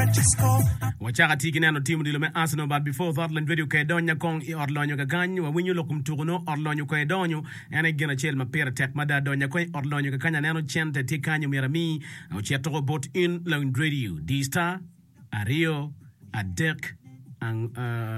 Wachaka tiki nano timu dilo me Arsenal, but before that land video kay donya kong I orlonyo kaganyo wa winyo lokum tukuno orlonyo kay donyo ene gena chel mapera tek mada donya kay orlonyo kakanya nano chente tikanyo mirami au chiatoko bot in land radio D-Star Ario Adek ang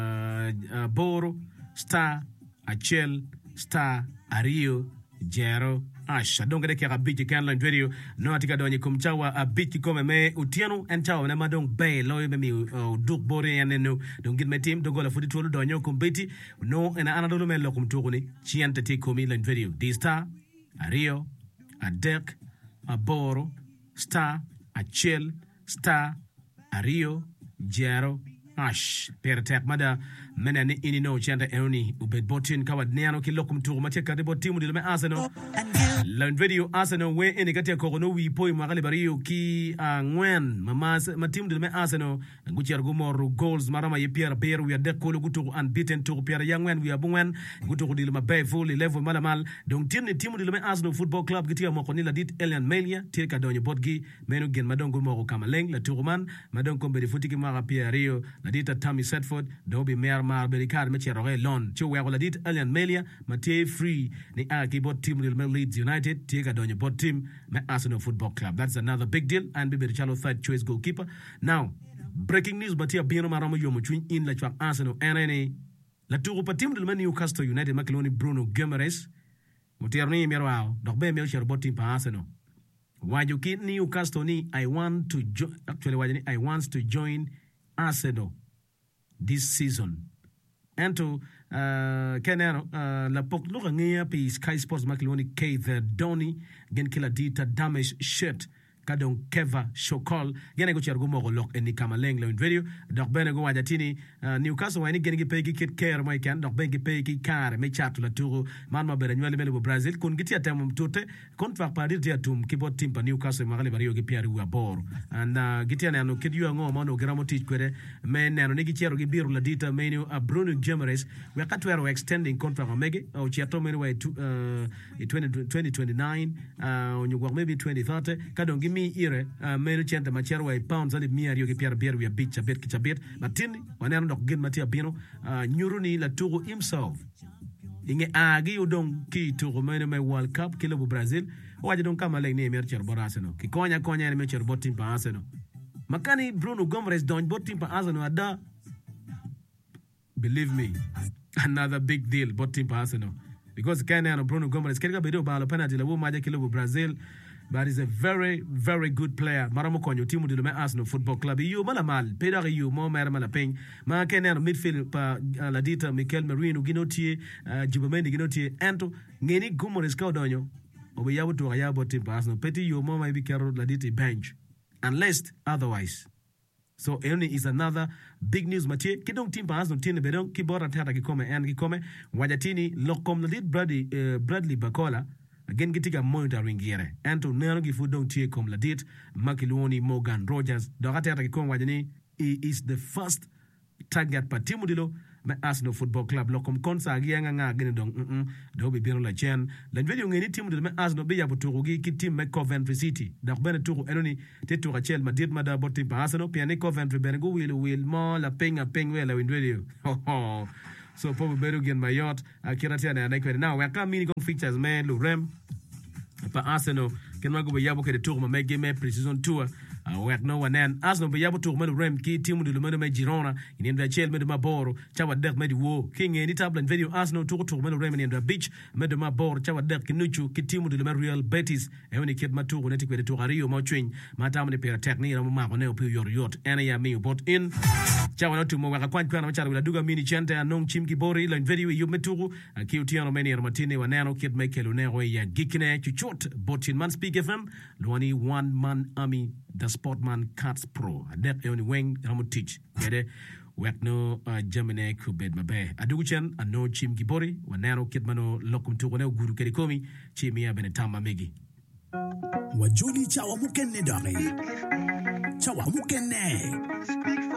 Boro Star Achel Star Ario Jero Asha donga de kera biti kan lan video no atika donye kumchawa a biti kome me utiano en chawa na madong bay loy me mi duk bore en no don gid me team do gola fudi tolu donyo kumbiti no en anadolo me lokum tokuni chiante ti komi lan video D-Star Ario Adek Aboro Star Achel Star Ario Jero Ash per tek mada menani ini no chanda eoni ubed botin kawad neano kilokum tu mache kade botimu dilo me Arsenal la video Arsenal we eni katia kono wi poi magali bariyo ki ngwen mama matimu dilo me Arsenal nguchi argumor goals marama ye pierre beru we de kolo gutu unbeaten to pierre yangwen we abungwen gutu dilo ma bay full level malamal donc timu dilo me Arsenal Football Club gitia mo konila dit Elian Melia tirka donyo botgi menu gen madongo mo kamaleng la turuman madongo be futiki mara pierre rio dita Tammy Setford dobi mer mar berikar meche roge lon chu we gola dit Elian Melia mate free ni aki bot team Real Leeds United tiga donyo bot team me Arsenal Football Club. That's another big deal and Bibi Richarlo third choice goalkeeper. Now breaking news batia bino maramo yomo twin in la chwa Arsenal NNA la turu pa team de Newcastle United makeloni Bruno Guimaraes mutierni merwao dokbe mel share bot team pa Arsenal wajuki Newcastle ni I want to join Arsenal this season. And to Kenero la pokluga ngia pi Sky Sports Makeloni K the Donny gen kila dita damage shirt kadon Keva Shokol gene go chargumo go lok eni kamaleng la video dok bene go wajatini Newcastle wani gene gi pegi kit care mo kan dok bene gi pegi kar me chatu la turu man ma bere nyele mele Brazil kun giti atem tote kon fa parir dia tum kibot team pa Newcastle magale bari yo gi piari wa bor and giti ana no kid yo ngo mo gramo tit kwere men no ne gi chero gi biru la dita menu Bruno Guimaraes we katwero extending contract mege o chiato menu way 2029 onyugwa maybe 2030 kadon gi ire menu chente machero way pounds ali miari yo gi piar bier we bicha bet kichabet matini wanano dok gin matia bino nyuruni la turu himself inge agi udong ki turu menu me World Cup kilo Brazil waje don kama leng ni mercher boraseno ki konya ni mercher botim pa Arsenal makani Bruno Guimaraes don botim pa Arsenal ada believe me another big deal botim pa Arsenal because Kenyan Bruno Guimaraes kerga bedo balo penalty la wo maje kilo Brazil. But he's a very, very good player. Maramo konyo timu dilo me Arsenal Football Club. You malamal, pedari you mo mera malapeng. Ma kenen midfield pa Ladita, Mikel Merino ginotie, Jubamendi ginotie, Anto ngeni Guimaraes ka donyo. Obe yabu to ayabo tim pa Arsenal. Peti you mo maybe kero Ladita bench, unless otherwise. So only is another big news matie. Kidong tim pa Arsenal tine bedong kibora tata kikome and kikome wajatini lokom Ladit Bradley Bacola. Again, getting monitoring here. And to Nano Gifu don't take come Ladit, Makiloni, Morgan, Rogers, Dorata Kikon Wajani, he is the first target Patimudilo, my Arsenal Football Club, Locom Consa, Gianga, Genedong, Dobi Bino La Chen, then video any team to the Arsenal Bia Buturugi, Kitim, Coventry City, Dakbeneturu, Eloni, Tetu Rachel, Madrid Mada, Botim Arsenal, Piane Coventry, Benego, will more La Penga, Penguela in radio. Oh. So probably better get my yacht. Kiratiana and I now. We can't mean features man Lurem. Pa Arsenal can go be able to tour my game pre-season tour. We have no one and Arsenal be able to rem key team to the Medome Girona in the Chel Medema Chawa Dek Mediwo King any tablet video Arsenal to Medorem in the beach Medema Bor Chawa Dek Kinuchu Kitimu to the Real Betis and when he kept Matu when it to Rio Motrin Matam the pair technique and Marone your yacht and I me bought in Chawa to Moaka Kwan with a Duga mini chante and non Chimki Bori like video you meturu a Kiutiano Many or Martini Wanano Kid Mekelunero ya Gikine Chuchot Botin Man Speak FM Luani 1 man army the Sportman Cats Pro. That only wing I'm teach. Get we no Germany kubed mabe. Aduguchen and no Chim Gibori, Wanano Kidmano Lokum to Guru Kerikomi, Chimia Benetama Megi. Wajuli Chawa Mukene Dare Chawa Mukene.